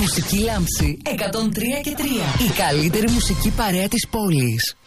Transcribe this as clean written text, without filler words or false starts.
Μουσική Λάμψη 103 και 3. Η καλύτερη μουσική παρέα της πόλης.